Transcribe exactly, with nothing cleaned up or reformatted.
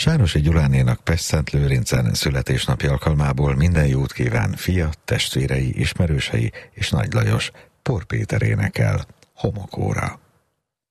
Sárosi Gyulánénak Pestszentlőrincen születésnapi alkalmából minden jót kíván fia, testvérei, ismerősei és Nagy Lajos. Por Péter énekel Homokóra.